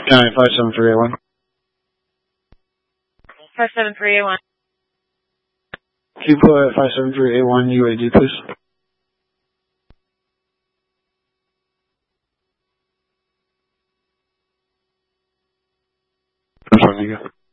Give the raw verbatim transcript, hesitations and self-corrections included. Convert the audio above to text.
Nine five seven three eight one. Five seven three eight one. Can you put five seven three eight one U A D, please? I'm sorry, you go.